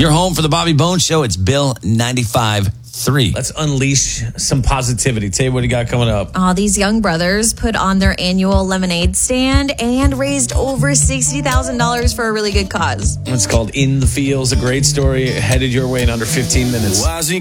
Your home for the Bobby Bones Show. It's Bill 95.3. Let's unleash some positivity. Tay, what do you got coming up? These young brothers put on their annual lemonade stand and raised over $60,000 for a really good cause. It's called In the Fields, a great story headed your way in under 15 minutes.